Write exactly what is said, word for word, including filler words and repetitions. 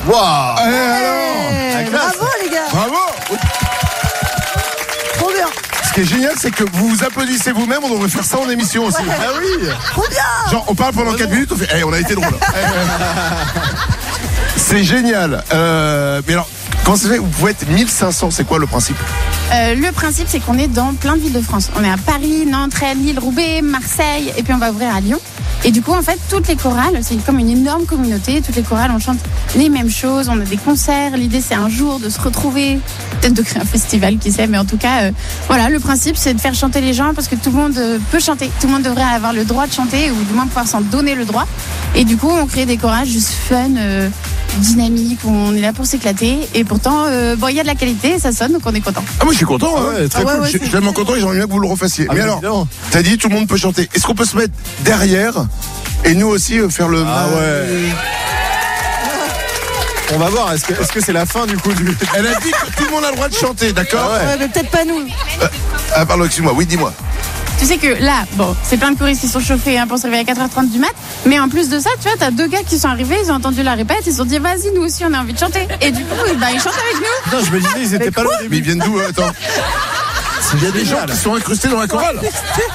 Waouh. Eh, alors Eh, bravo les gars. Bravo. Trop bien. Ce qui est génial, c'est que vous vous applaudissez vous-même, on devrait faire ça en émission aussi. Ouais. Ah oui. Trop bien. Genre, on parle pendant quatre minutes, on fait, eh, on a été drôle. C'est génial. Euh, mais alors, comment ça se fait, vous pouvez être mille cinq cents, c'est quoi le principe? Euh, le principe, c'est qu'on est dans plein de villes de France. On est à Paris, Nantes, Rennes, Lille, Roubaix, Marseille, et puis on va ouvrir à Lyon. Et du coup, en fait, toutes les chorales, c'est comme une énorme communauté. Toutes les chorales, on chante les mêmes choses. On a des concerts. L'idée, c'est un jour de se retrouver, peut-être de créer un festival, qui sait. Mais en tout cas, euh, voilà, le principe, c'est de faire chanter les gens parce que tout le monde euh, peut chanter. Tout le monde devrait avoir le droit de chanter ou du moins pouvoir s'en donner le droit. Et du coup, on crée des chorales juste fun, euh, dynamiques, où on est là pour s'éclater. Et pourtant, euh, bon, il y a de la qualité, ça sonne, donc on est content. Ah, moi, je suis content. Hein. Ouais, très Ah ouais, cool. ouais, Je suis tellement content et j'aimerais bien que vous le refassiez. Ah, mais mais alors, évidemment. t'as dit tout le monde peut chanter. Est-ce qu'on peut se mettre derrière et nous aussi euh, faire le. Ah ouais. On va voir, est-ce que est-ce que c'est la fin du coup du. Elle a dit que tout le monde a le droit de chanter, d'accord? Ah ouais. Ouais, mais peut-être pas nous. Ah, pardon, excuse-moi. Oui, dis-moi. Tu sais que là, bon, c'est plein de choristes qui sont chauffés hein, pour se réveiller à quatre heures trente du mat. Mais en plus de ça, tu vois, t'as deux gars qui sont arrivés, ils ont entendu la répète, ils se sont dit, vas-y, nous aussi, on a envie de chanter. Et du coup, bah, ils chantent avec nous. Putain, je me disais, ils étaient pas là au Mais début. ils viennent d'où? euh, Attends. Il y a des gens qui sont incrustés dans la chorale.